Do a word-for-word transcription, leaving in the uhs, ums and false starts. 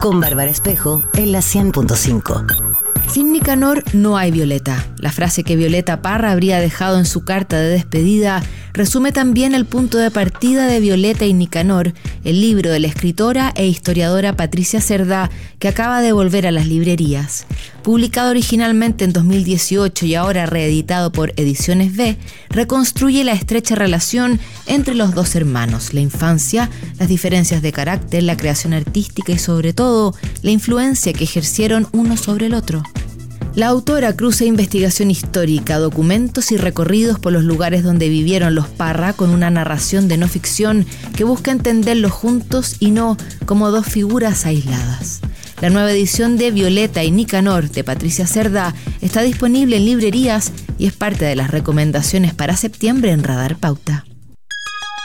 con Bárbara Espejo en la cien punto cinco. Sin Nicanor no hay Violeta. La frase que Violeta Parra habría dejado en su carta de despedida resume también el punto de partida de Violeta y Nicanor, el libro de la escritora e historiadora Patricia Cerdá, que acaba de volver a las librerías. Publicado originalmente en dos mil dieciocho y ahora reeditado por Ediciones B, reconstruye la estrecha relación entre los dos hermanos, la infancia, las diferencias de carácter, la creación artística y sobre todo la influencia que ejercieron uno sobre el otro. La autora cruza investigación histórica, documentos y recorridos por los lugares donde vivieron los Parra con una narración de no ficción que busca entenderlos juntos y no como dos figuras aisladas. La nueva edición de Violeta y Nicanor de Patricia Cerdá está disponible en librerías y es parte de las recomendaciones para septiembre en Radar Pauta.